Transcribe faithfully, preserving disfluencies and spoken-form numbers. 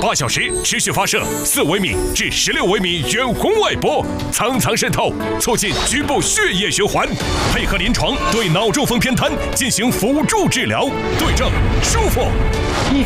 八小时，持续发射四微米至十六微米远红外波，层层渗透，促进局部血液循环。配合临床对脑中风偏瘫进行辅助治疗，对症舒服。 一